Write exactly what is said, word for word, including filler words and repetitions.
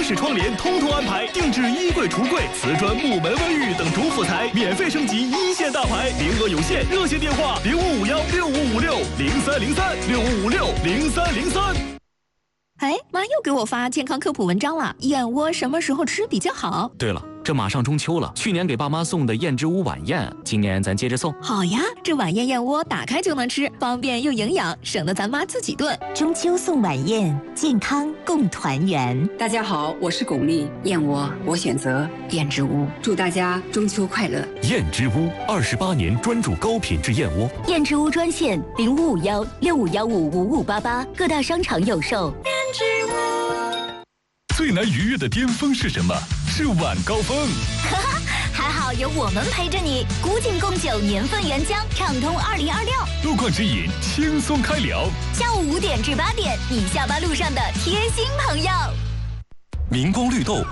式窗帘通通安排，定制衣柜、橱柜、瓷砖、木门、卫浴等主辅材，免费升级一线大牌，名额有限，热线电话零五五幺六五五六零三零三六五五六零三零三。 哎，妈又给我发健康科普文章了，燕窝什么时候吃比较好？ 对了，这马上中秋了，去年给爸妈送的燕之屋晚宴，今年咱接着送。 好呀，这晚宴燕窝打开就能吃，方便又营养，省得咱妈自己炖。 中秋送晚宴，健康共团圆。 大家好，我是巩俐，燕窝我选择燕之屋，祝大家中秋快乐。 燕之屋二十八年专注高品质燕窝。 燕之屋专线零五五幺六五幺五五五八八，各大商场有售。 最难逾越的巅峰是什么？是晚高峰。 哈哈，还好有我们陪着你。古井贡酒年份原浆，畅通二零二六。 路况指引，轻松开聊。 下午五点至八点，你下班路上的贴心朋友。 明光绿豆